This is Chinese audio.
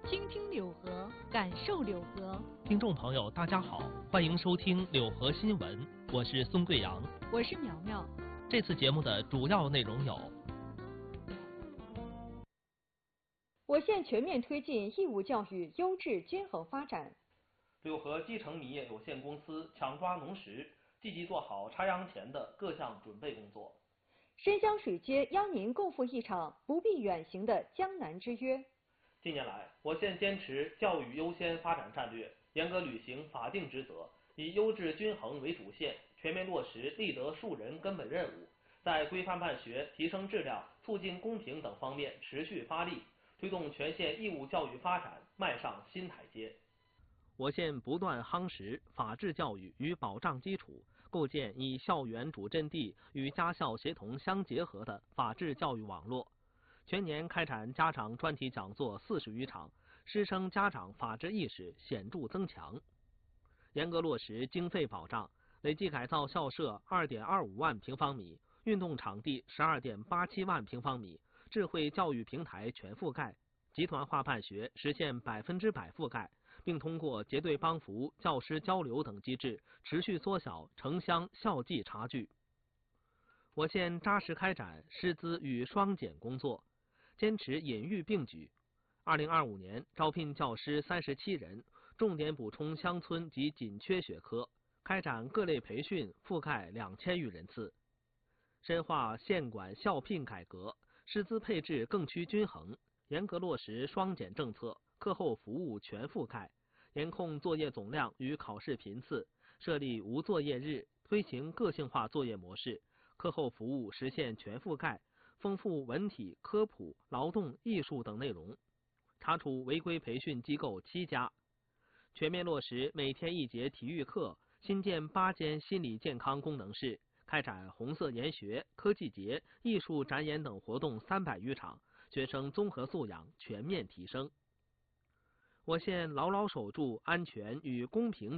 倾听柳河，感受柳河。 听众朋友，大家好，欢迎收听柳河新闻，我是孙贵阳， 我是苗苗。 这次节目的主要内容有： 我县全面推进义务教育优质均衡发展。 柳河基成米业有限公司抢抓农时，积极做好插秧前的各项准备工作。 深江水街邀您共赴一场不必远行的江南之约。 近年来，我县坚持教育优先发展战略，严格履行法定职责，以优质均衡为主线，全面落实立德树人根本任务，在规范办学、提升质量、促进公平等方面持续发力，推动全县义务教育发展迈上新台阶。我县不断夯实法治教育与保障基础，构建以校园主阵地与家校协同相结合的法治教育网络。全年开展家长专题讲座40余场，师生家长法治意识显著增强。严格落实经费保障，累计改造校舍2.25万平方米，运动场地12.87万平方米，智慧教育平台全覆盖，集团化办学实现100%覆盖，并通过结对帮扶、教师交流等机制，持续缩小城乡校际差距。我县扎实开展师资与双减工作，坚持隐育并举。2025年招聘教师37人，重点补充乡村及紧缺学科，开展各类培训，覆盖2000余人次。深化县管校聘改革，师资配置更趋均衡，严格落实双减政策，课后服务全覆盖，严控作业总量与考试频次，设立无作业日，推行个性化作业模式，课后服务实现全覆盖，丰富文体、科普、劳动、艺术等内容，查处违规培训机构7家，全面落实每天1节体育课，新建8间心理健康功能室，开展红色研学、科技节、艺术展演等活动300余场，学生综合素养全面提升。我县牢牢守住安全与公平